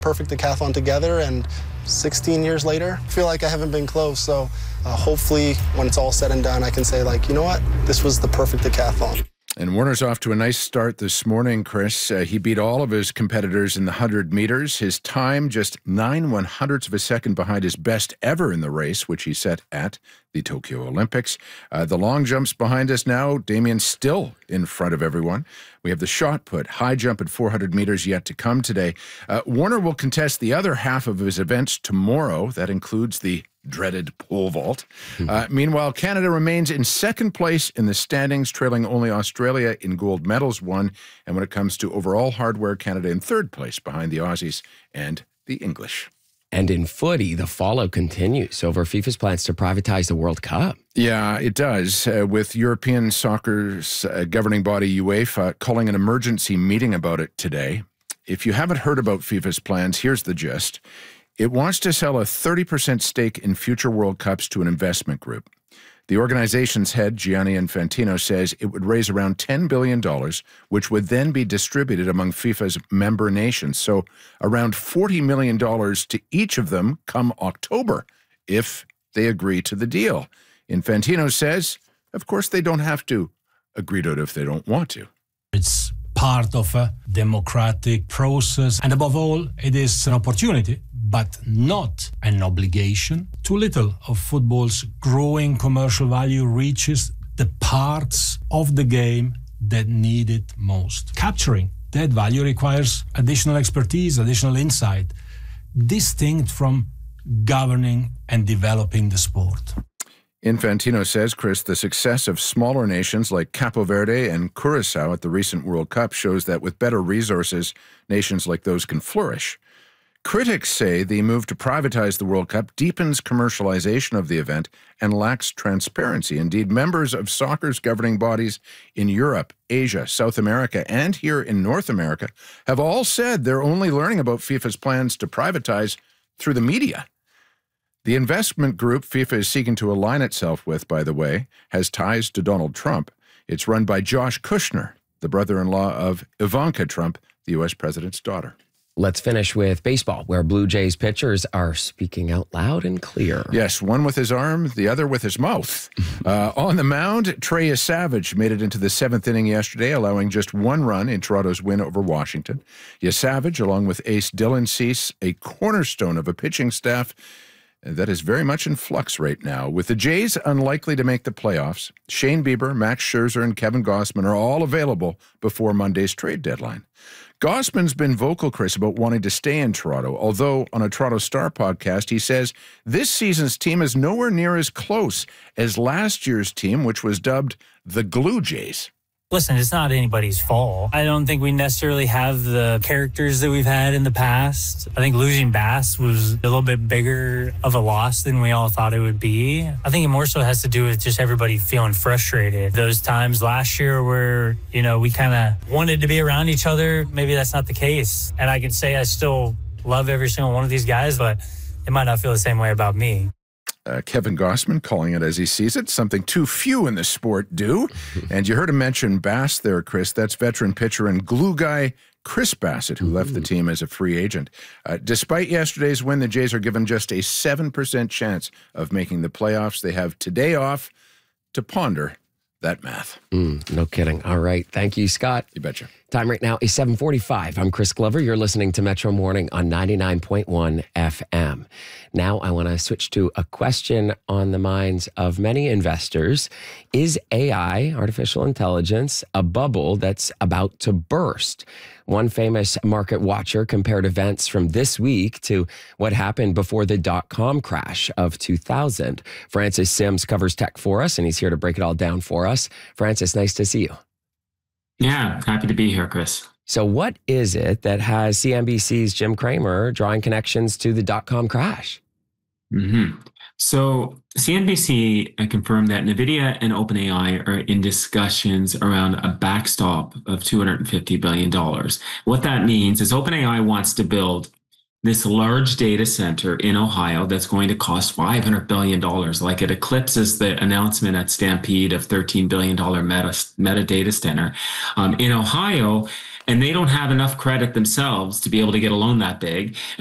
perfect decathlon together, and 16 years later, I feel like I haven't been close. So hopefully when it's all said and done, I can say, like, you know what, this was the perfect decathlon. And Warner's off to a nice start this morning, Chris. He beat all of his competitors in the 100 meters. His time just 9/100ths of a second behind his best ever in the race, which he set at the Tokyo Olympics. The long jumps behind us now. Damian's still in front of everyone. We have the shot put, high jump at 400 meters yet to come today. Warner will contest the other half of his events tomorrow. That includes the dreaded pole vault. Meanwhile, Canada remains in second place in the standings, trailing only Australia in gold medals won. And when it comes to overall hardware, Canada in third place behind the Aussies and the English. And in footy, the fallout continues over FIFA's plans to privatize the World Cup. Yeah, it does, with European soccer's governing body UEFA calling an emergency meeting about it today. If you haven't heard about FIFA's plans, here's the gist. It wants to sell a 30% stake in future World Cups to an investment group. The organization's head, Gianni Infantino, says it would raise around $10 billion, which would then be distributed among FIFA's member nations. So around $40 million to each of them come October, if they agree to the deal. Infantino says, of course, they don't have to agree to it if they don't want to. It's part of a democratic process. And above all, it is an opportunity, but not an obligation. Too little of football's growing commercial value reaches the parts of the game that need it most. Capturing that value requires additional expertise, additional insight, distinct from governing and developing the sport. Infantino says, Chris, the success of smaller nations like Capo Verde and Curacao at the recent World Cup shows that with better resources, nations like those can flourish. Critics say the move to privatize the World Cup deepens commercialization of the event and lacks transparency. Indeed, members of soccer's governing bodies in Europe, Asia, South America, and here in North America have all said they're only learning about FIFA's plans to privatize through the media. The investment group FIFA is seeking to align itself with, by the way, has ties to Donald Trump. It's run by Josh Kushner, the brother-in-law of Ivanka Trump, the U.S. president's daughter. Let's finish with baseball, where Blue Jays pitchers are speaking out loud and clear. Yes, one with his arm, the other with his mouth. On the mound, Trey Savage made it into the seventh inning yesterday, allowing just one run in Toronto's win over Washington. Savage, along with ace Dylan Cease, a cornerstone of a pitching staff that is very much in flux right now. With the Jays unlikely to make the playoffs, Shane Bieber, Max Scherzer, and Kevin Gausman are all available before Monday's trade deadline. Gausman's been vocal, Chris, about wanting to stay in Toronto, although on a Toronto Star podcast, he says this season's team is nowhere near as close as last year's team, which was dubbed the Glue Jays. Listen, it's not anybody's fault. I don't think we necessarily have the characters that we've had in the past. I think losing Bass was a little bit bigger of a loss than we all thought it would be. I think it more so has to do with just everybody feeling frustrated. Those times last year where, we kind of wanted to be around each other, maybe that's not the case. And I can say I still love every single one of these guys, but it might not feel the same way about me. Kevin Gausman calling it as he sees it, something too few in the sport do. And you heard him mention Bass there, Chris. That's veteran pitcher and glue guy Chris Bassett, who left the team as a free agent. Despite yesterday's win, the Jays are given just a 7% chance of making the playoffs. They have today off to ponder that math. No kidding. All right. Thank you, Scott. You betcha. Time right now is 7:45. I'm Chris Glover. You're listening to Metro Morning on 99.1 FM. Now I want to switch to a question on the minds of many investors. Is AI, artificial intelligence, a bubble that's about to burst? One famous market watcher compared events from this week to what happened before the dot-com crash of 2000. Francis Sims covers tech for us, and he's here to break it all down for us. Francis, nice to see you. Yeah, happy to be here, Chris. So what is it that has CNBC's Jim Cramer drawing connections to the dot-com crash? So CNBC confirmed that NVIDIA and OpenAI are in discussions around a backstop of $250 billion. What that means is OpenAI wants to build this large data center in Ohio that's going to cost $500 billion. Like it eclipses the announcement at Stampede of $13 billion meta data center in Ohio. and they don't have enough credit themselves to be able to get a loan that big.